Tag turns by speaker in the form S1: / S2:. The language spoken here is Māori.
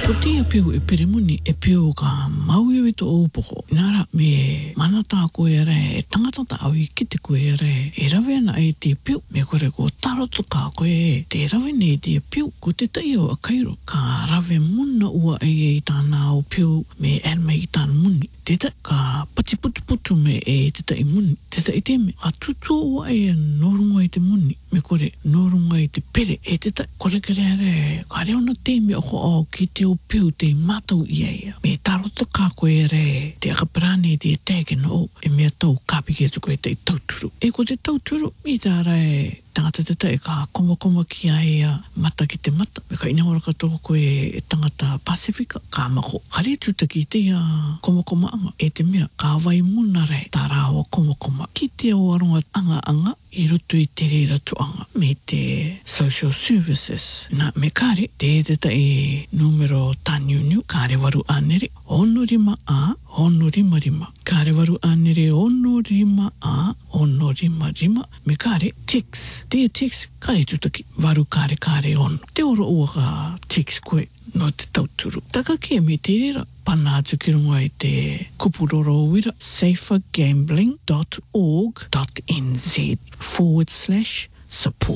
S1: Ko tia piu e perimuni e piu ka mauiwi to oupoko. Nara me manata koe re e tangata ta awi ki te koe re e rawe ana ai te piu. Me kore ko taroto ka koe te rawe ne te piu. Ko te tai o a kairo ka rawe muna ua ai tāna o piu me anme i tāna muni. Te tai ka pati putu me e te tai muni. Te tai teme ka tutu ua ai norunga i te muni. Me kore norunga i te pere e te tai. Kore kere re ka reo na teme o ko o ki te o piu te matau i eia. Me taroto ka koe re te akaparane te tege no e mea tau kapike tuko e te tauturu. E ko te tauturu mi tā rai tangata te tae ka koma ki aia mata ki te mata. Me ka inawara katoa koe e tangata Pasifika ka mako. Kare tuta ki te koma anga e te mea ka wai muna rai tā rāua koma. Ki te o aronga anga i roto i te reira tuanga me te social services. Na me kare te tae numero taniuniu kare waru anere ono rima a ono rima. Kare waru anere ono rima a ono rima. Me kare text. Te text kare tutaki waru kare ono. Te oro ua ka text koe no te tauturu. Taka kia me te rira pana atu ki runga i te kupuroro wira safergambling.org.nz/support.